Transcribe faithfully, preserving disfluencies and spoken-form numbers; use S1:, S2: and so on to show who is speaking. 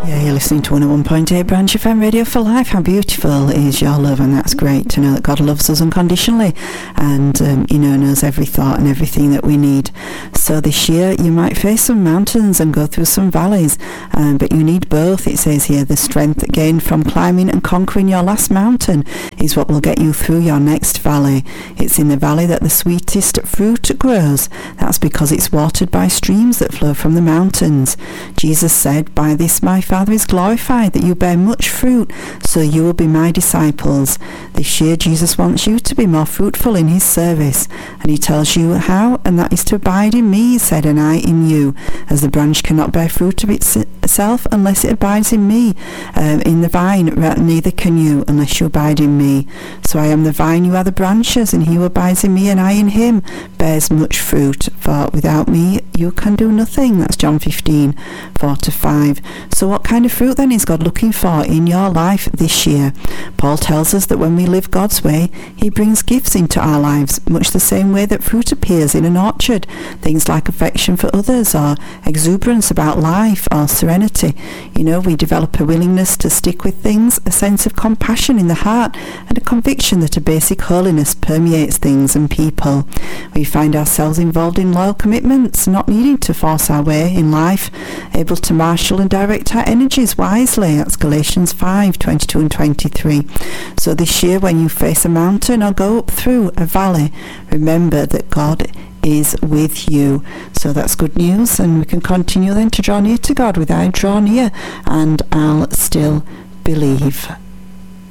S1: Yeah, you're listening to one oh one point eight Branch F M Radio for Life. How beautiful is your love, and that's great to know that God loves us unconditionally and, um, you know, knows every thought and everything that we need. So this year you might face some mountains and go through some valleys, um, but you need both. It says here, the strength gained from climbing and conquering your last mountain is what will get you through your next valley. It's in the valley that the sweetest fruit grows. That's because it's watered by streams that flow from the mountains. Jesus said, "By this my Father is glorified, that you bear much fruit, so you will be my disciples." This year Jesus wants you to be more fruitful in his service, and he tells you how, and that is to abide in me, he said, and I in you. As the branch cannot bear fruit of itself unless it abides in me, um, in the vine, neither can you unless you abide in me. So I am the vine, you are the branches, and he who abides in me and I in him bears much fruit, for without me you can do nothing. That's John fifteen, four to five. So what kind of fruit then is God looking for in your life this year? Paul tells us that when we live God's way, he brings gifts into our lives, much the same way that fruit appears in an orchard. Things like affection for others, or exuberance about life, or serenity. You know, we develop a willingness to stick with things, a sense of compassion in the heart, and a conviction that a basic holiness permeates things and people. We find ourselves involved in loyal commitments, not needing to force our way in life, able to marshal and direct our energies wisely. That's Galatians five, twenty-two and twenty-three. So this year, when you face a mountain or go up through a valley, remember that God is with you. So that's good news, and we can continue then to draw near to God with I draw near and I'll still believe.